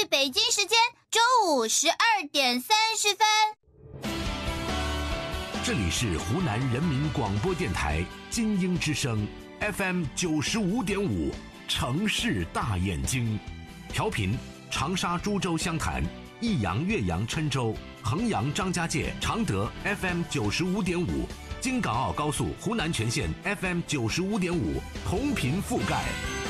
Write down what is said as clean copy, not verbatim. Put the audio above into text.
是北京时间周5 12点30分。 这里是湖南人民广播电台金鹰之声 FM 95.5城市大眼睛，调频长沙、株洲、湘潭、益阳、岳阳、郴州、衡阳、张家界、常德 FM 95.5，京港澳高速湖南全线 FM 95.5，同频覆盖。